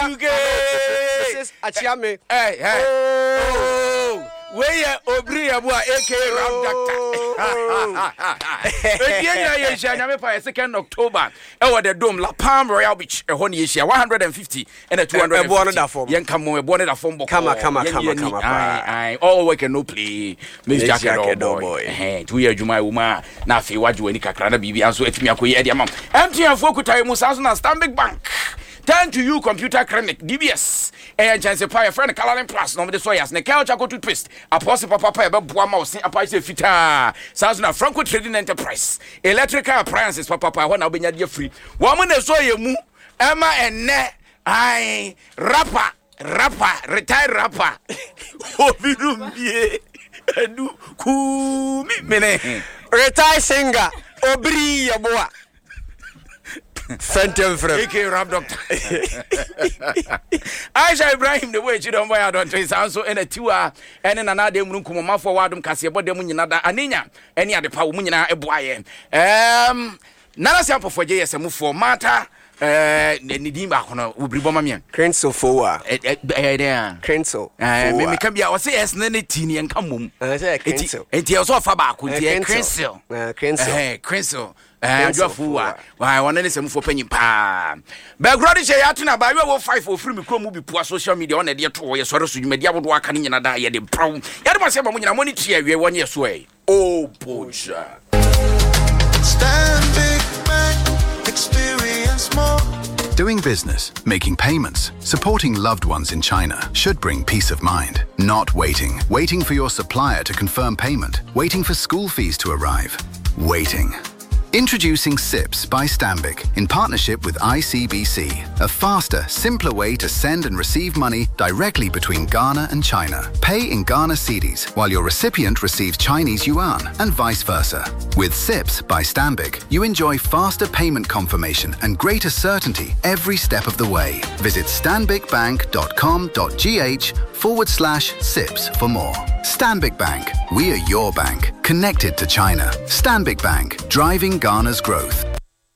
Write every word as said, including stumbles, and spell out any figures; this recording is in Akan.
two K. This is Achiame. Hey, hey. Oh. Where Obri Abua, aka Ram Doctor. Again, second October. Oh, the Dome, La Palm Royal Beach, a honey issue, one hundred fifty and a two hundred. Young come on, born a phone book. Come on, come on, come on, come on. I all work and no play. Miss Jacket, boy. Hey, two years, my woman. Now, if you watch when you can be so if me a queer diamond. Empty and focus, I must ask Stanbic Bank. Turn to you, computer clinic, D B S. And chance pay a friend, Calarin Plus, no, the soyas, ne couch, I go to twist. Apostle Papa, Boa Mouse, a piece of fita. Sazna Franco Trading Enterprise. Electrical appliances, Papa, when I'll be near free. Woman, the soya moo, Emma and Ne, I, rapper, rapper, retired rapper. Hovidum, ye, and do cool me, retired singer, Obri Yaboa. Phantom from A K Rap Doctor. Aisha Ibrahim, the way you don't buy out on Trace also in a tour and in another Munkumama for Wadum Cassia, but the Munina, Anina, any other power Munina, a boy. Um, Nana sample for J S M for Mata, uh, Nidima, Ubribomamian. Crenso for there. Crenso. I can be our say as Nenetini and Camum. I say Crenso. And he also Fabak with the Crenso. Crenso. Crenso. Eh, Joshua. Why one any some for penny pa. Background is yatina by we five for free me krom bi po social media on e dey to ye soro so media wodo aka ni nyina da ye dey brown. Ye dey say ba mo nyina money tia we one year so e. Oh, Pocha. Stanbic Bank, experience more. Doing business, making payments, supporting loved ones in China should bring peace of mind. Not waiting. Waiting for your supplier to confirm payment. Waiting for school fees to arrive. Waiting. Introducing SIPS by Stanbic in partnership with I C B C, a faster, simpler way to send and receive money directly between Ghana and China. Pay in Ghana cedis while your recipient receives Chinese yuan and vice versa. With SIPS by Stanbic, you enjoy faster payment confirmation and greater certainty every step of the way. Visit stanbicbank.com.gh forward slash SIPS for more. Stanbic Bank, we are your bank, connected to China. Stanbic Bank, driving Ghana's growth.